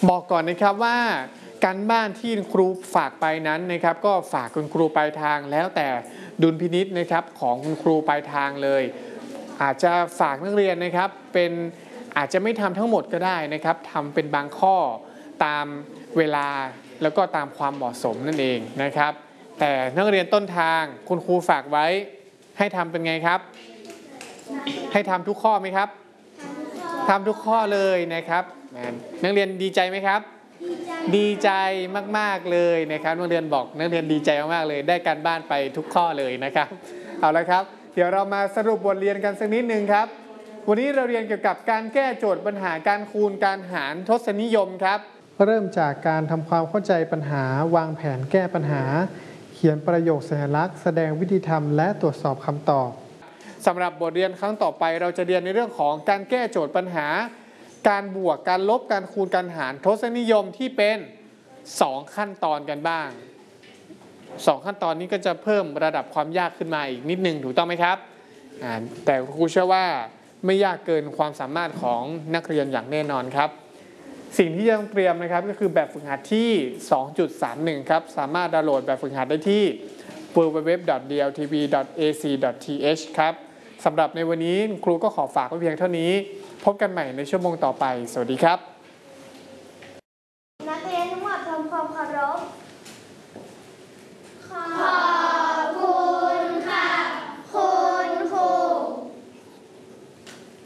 บอกก่อนนะครับว่าการบ้านที่ครูฝากไปนั้นนะครับก็ฝากคุณครูปลายทางแล้วแต่ดุลพินิจนะครับของคุณครูปลายทางเลยอาจจะฝากนักเรียนนะครับเป็นอาจจะไม่ทำทั้งหมดก็ได้นะครับทำเป็นบางข้อตามเวลาแล้วก็ตามความเหมาะสมนั่นเองนะครับแต่นักเรียนต้นทางคุณครูฝากไว้ให้ทำเป็นไงครับให้ทำทุกข้อไหมครับทำทุกข้อเลยนะครับนักเรียนดีใจไหมครับดีใจมากๆเลยนะครับนักเรียนบอกนักเรียนดีใจมากๆเลยได้การบ้านไปทุกข้อเลยนะครับเอาละครับเดี๋ยวเรามาสรุปบทเรียนกันสักนิดนึงครับวันนี้เราเรียนเกี่ยวกับการแก้โจทย์ปัญหาการคูณการหารทศนิยมครับเริ่มจากการทำความเข้าใจปัญหาวางแผนแก้ปัญหาเขียนประโยคสัญลักษณ์แสดงวิธีทำและตรวจสอบคำตอบสำหรับบทเรียนครั้งต่อไปเราจะเรียนในเรื่องของการแก้โจทย์ปัญหาการบวกการลบการคูณการหารทศนิยมที่เป็น2ขั้นตอนกันบ้าง2ขั้นตอนนี้ก็จะเพิ่มระดับความยากขึ้นมาอีกนิดนึงถูกต้องไหมครับแต่ครูเชื่อว่าไม่ยากเกินความสามารถของนักเรียนอย่างแน่นอนครับสิ่งที่ยังเตรียมนะครับก็คือแบบฝึกหัดที่ 2.31 ครับสามารถดาวน์โหลดแบบฝึกหัดได้ที่ www.dltv.ac.th ครับสำหรับในวันนี้ครูก็ขอฝากไว้เพียงเท่านี้พบกันใหม่ในชั่วโมงต่อไปสวัสดีครับนักเรียนทั้งหมดทำความเคารพ